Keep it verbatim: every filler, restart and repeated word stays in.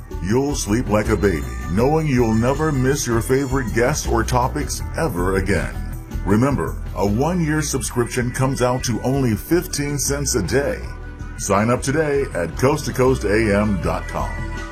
You'll sleep like a baby, knowing you'll never miss your favorite guests or topics ever again. Remember, a one-year subscription comes out to only fifteen cents a day. Sign up today at coast to coast a m dot com.